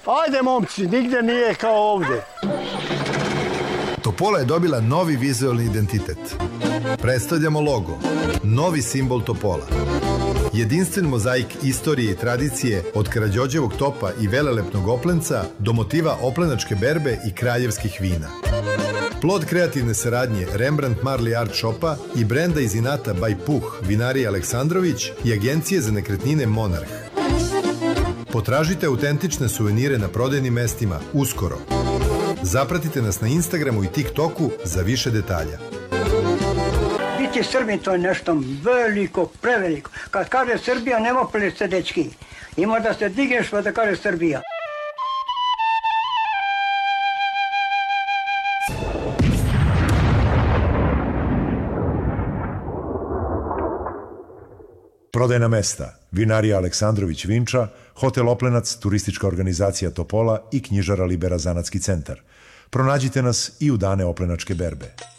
Ajde momci, nigde nije kao ovde. Topola je dobila novi vizualni identitet. Predstavljamo logo, novi simbol Topola. Jedinstven mozaik istorije i tradicije od Karađorđevog topa i velelepnog oplenca do motiva oplenačke berbe i kraljevskih vina. Plod kreativne saradnje Rembrandt Marley Art Shopa i brenda iz inata by Puh vinarije Aleksandrović i agencije za nekretnine Monarh. Potražite autentične suvenire na prodajnim mestima uskoro. Zapratite nas na Instagramu i TikToku za više detalja. Biti Srbin to je nešto veliko, preveliko. Kad kaže Srbija, nema plese dečki. Ima da se digneš pa da kaže Srbija. Prodajna mesta: vinarija Aleksandrović Vinča, hotel Oplenac, turistička organizacija Topola i knjižara Libera Zanatski centar. Pronađite nas i u dane oplenačke berbe.